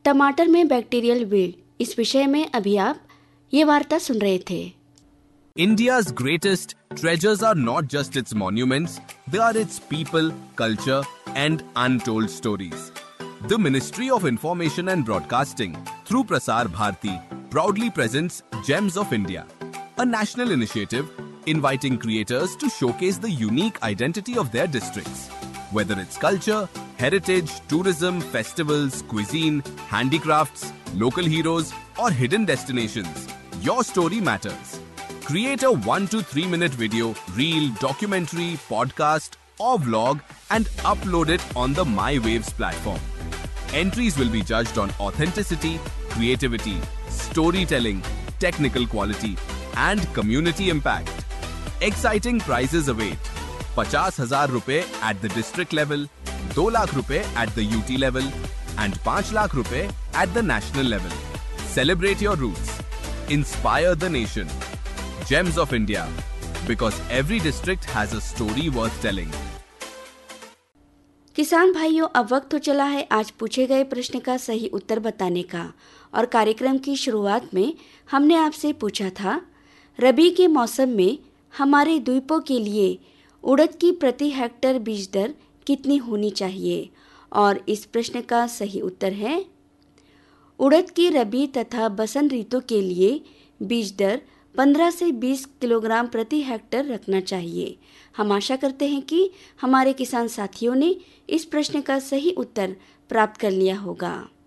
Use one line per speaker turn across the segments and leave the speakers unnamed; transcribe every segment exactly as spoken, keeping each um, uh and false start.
टमाटर में bacterial wilt, इस विषय में अभी आप ये वार्ता सुन रहे थे।
India's greatest treasures are not just its monuments, they are its people, culture, and untold stories. The Ministry of Information and Broadcasting, through Prasar Bharati, proudly presents Gems of India, a national initiative inviting creators to showcase the unique identity of their districts. Whether it's culture, heritage, tourism, festivals, cuisine, handicrafts, local heroes, or hidden destinations, your story matters. Create a one to three minute video, reel, documentary, podcast, or vlog and upload it on the MyWaves platform. Entries will be judged on authenticity, creativity, storytelling, technical quality, and community impact. Exciting prizes await. पचास हजार रुपए at the district level, दो लाख रुपए at the U T level, and पाँच लाख रुपए at the national level. Celebrate your roots. Inspire the nation. Gems of India, because every district has a story worth telling.
किसान भाइयों, अब वक्त तो चला है आज पूछे गए प्रश्न का सही उत्तर बताने का। और कार्यक्रम की शुरुआत में हमने आपसे पूछा था, रबी के मौसम में हमारे द्वीपों के लिए उड़द की प्रति हेक्टेयर बीज दर कितनी होनी चाहिए। और इस प्रश्न का सही उत्तर है, उड़द की रबी तथा बसंत ऋतु के लिए बीज दर पंद्रह से बीस किलोग्राम प्रति हेक्टेयर रखना चाहिए। हम आशा करते हैं कि हमारे किसान साथियों ने इस प्रश्न का सही उत्तर प्राप्त कर लिया होगा।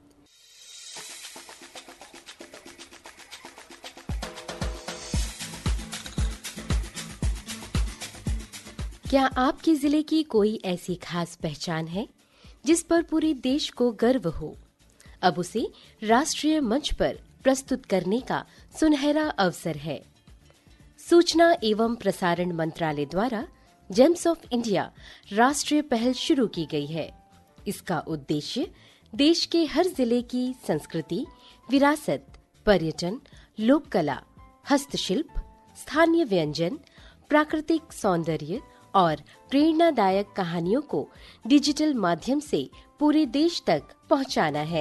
क्या आपके जिले की कोई ऐसी खास पहचान है जिस पर पूरे देश को गर्व हो? अब उसे राष्ट्रीय मंच पर प्रस्तुत करने का सुनहरा अवसर है। सूचना एवं प्रसारण मंत्रालय द्वारा जेम्स ऑफ इंडिया राष्ट्रीय पहल शुरू की गई है। इसका उद्देश्य देश के हर जिले की संस्कृति, विरासत, पर्यटन, लोक कला, हस्तशिल्प, स्थानीय व्यंजन, प्राकृतिक सौंदर्य और प्रेरणादायक कहानियों को डिजिटल माध्यम से पूरे देश तक पहुंचाना है।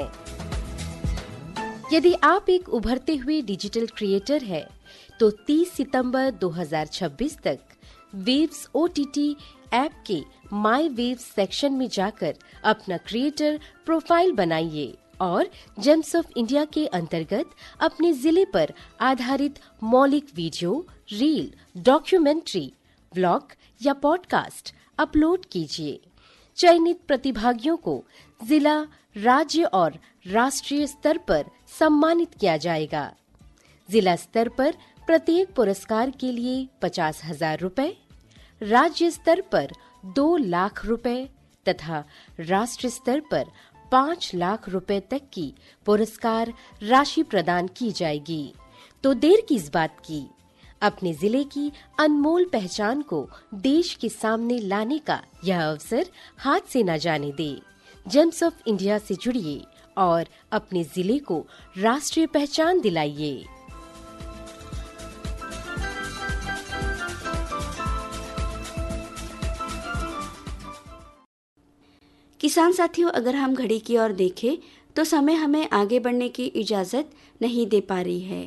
यदि आप एक उभरते हुए डिजिटल क्रिएटर हैं, तो तीस सितंबर दो हज़ार छब्बीस तक वेव्स ओटीटी ऐप के माय वेव्स सेक्शन में जाकर अपना क्रिएटर प्रोफाइल बनाइए और जेम्स ऑफ इंडिया के अंतर्गत अपने जिले पर आधारित मौलिक वीडियो, रील, डॉक्यूमेंट्री, व्लॉग या पॉडकास्ट अपलोड कीजिए। चयनित प्रतिभागियों को जिला, राज्य और राष्ट्रीय स्तर पर सम्मानित किया जाएगा। जिला स्तर पर प्रत्येक पुरस्कार के लिए पचास हजार रुपए, राज्य स्तर पर दो लाख रुपए तथा राष्ट्रीय स्तर पर पाँच लाख रुपए तक की पुरस्कार राशि प्रदान की जाएगी। तो देर किस बात की, अपने जिले की अनमोल पहचान को देश के सामने लाने का यह अवसर हाथ से न जाने दे। जेम्स ऑफ इंडिया से जुड़िए और अपने जिले को राष्ट्रीय पहचान दिलाइए।
किसान साथियों, अगर हम घड़ी की ओर देखें तो समय हमें आगे बढ़ने की इजाजत नहीं दे पा रही है।